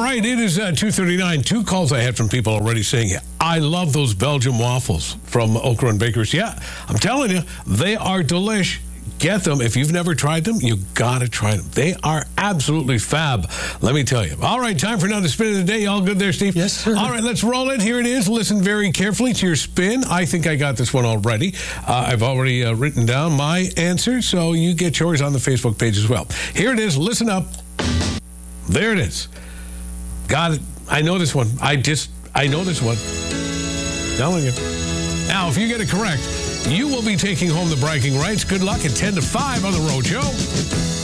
right, it is 2:39. 2 calls I had from people already saying, I love those Belgian waffles from Okra and Bakers. Yeah, I'm telling you, they are delish. Get them. If you've never tried them, you got to try them. They are absolutely fab, let me tell you. All right, time for another spin of the day. All good there, Steve? Yes, sir. All right, let's roll it. Here it is. Listen very carefully to your spin. I think I got this one already. I've already written down my answer, so you get yours on the Facebook page as well. Here it is. Listen up. There it is. Got it. I know this one. I know this one. Telling you. Now, if you get it correct, you will be taking home the bragging rights. Good luck at 10 to 5 on The Rojo.